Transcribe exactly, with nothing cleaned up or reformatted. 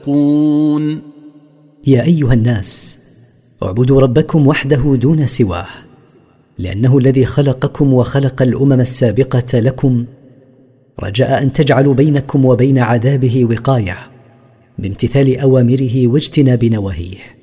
تتقون. يا أيها الناس، اعبدوا ربكم وحده دون سواه، لأنه الذي خلقكم وخلق الأمم السابقة لكم، رجاء أن تجعلوا بينكم وبين عذابه وقاية بامتثال أوامره واجتناب نواهيه.